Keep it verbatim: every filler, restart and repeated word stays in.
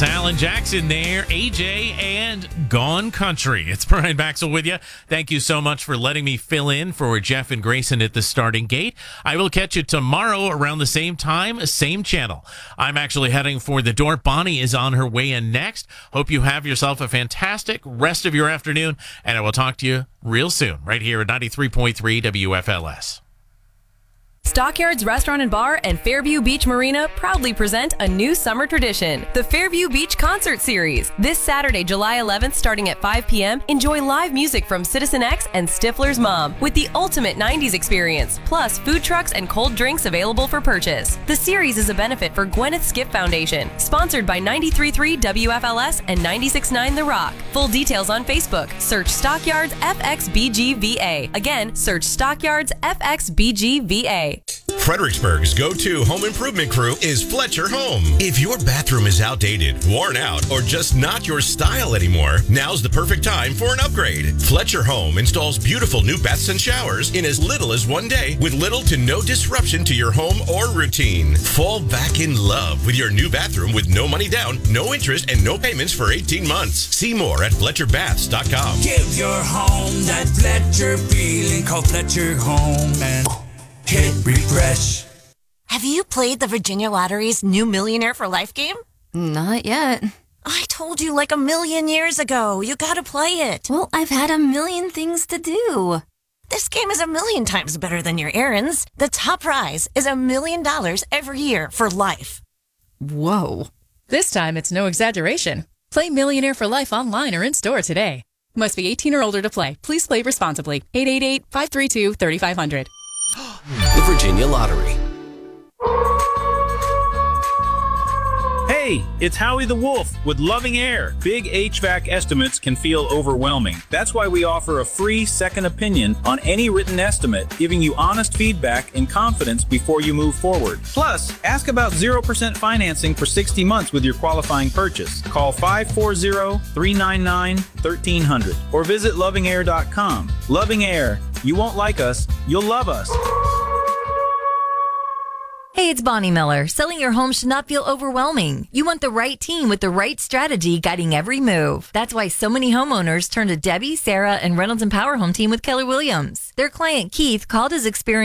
That's Alan Jackson there, A J, and Gone Country. It's Brian Baxel with you. Thank you so much for letting me fill in for Jeff and Grayson at the starting gate. I will catch you tomorrow around the same time, same channel. I'm actually heading for the door. Bonnie is on her way in next. Hope you have yourself a fantastic rest of your afternoon, and I will talk to you real soon right here at ninety-three point three W F L S. Stockyards Restaurant and Bar and Fairview Beach Marina proudly present a new summer tradition, the Fairview Beach Concert Series. This Saturday, July eleventh, starting at five p.m., enjoy live music from Citizen X and Stifler's Mom with the ultimate nineties experience, plus food trucks and cold drinks available for purchase. The series is a benefit for Gwyneth Skip Foundation, sponsored by ninety-three point three W F L S and ninety-six point nine The Rock. Full details on Facebook. Search Stockyards F X B G V A. Again, search Stockyards F X B G V A. Fredericksburg's go-to home improvement crew is Fletcher Home. If your bathroom is outdated, worn out, or just not your style anymore, now's the perfect time for an upgrade. Fletcher Home installs beautiful new baths and showers in as little as one day with little to no disruption to your home or routine. Fall back in love with your new bathroom with no money down, no interest, and no payments for eighteen months. See more at Fletcher Baths dot com. Give your home that Fletcher feeling. Call Fletcher Home and hit refresh. Have you played the Virginia Lottery's new Millionaire for Life game? Not yet. I told you like a million years ago. You gotta play it. Well, I've had a million things to do. This game is a million times better than your errands. The top prize is a million dollars every year for life. Whoa. This time, it's no exaggeration. Play Millionaire for Life online or in-store today. Must be eighteen or older to play. Please play responsibly. eight eight eight, five three two, three five zero zero. The Virginia Lottery. Hey, it's Howie the Wolf with Loving Air. Big H V A C estimates can feel overwhelming. That's why we offer a free second opinion on any written estimate, giving you honest feedback and confidence before you move forward. Plus, ask about zero percent financing for sixty months with your qualifying purchase. Call five four zero, three nine nine, one three zero zero or visit loving air dot com. Loving Air. You won't like us, you'll love us. Hey, it's Bonnie Miller. Selling your home should not feel overwhelming. You want the right team with the right strategy guiding every move. That's why so many homeowners turn to Debbie, Sarah, and Reynolds and Power Home Team with Keller Williams. Their client Keith called his experience